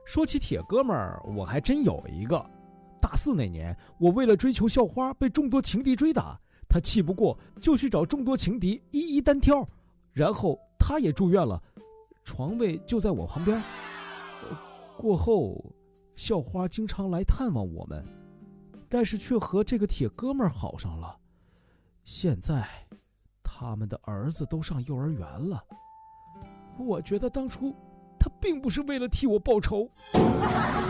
说起铁哥们儿，我还真有一个。大4那年，我为了追求校花被众多情敌追打，他气不过就去找众多情敌一一单挑，然后他也住院了，床位就在我旁边。过后校花经常来探望我们，但是却和这个铁哥们儿好上了。现在他们的儿子都上幼儿园了。我觉得当初他并不是为了替我报仇。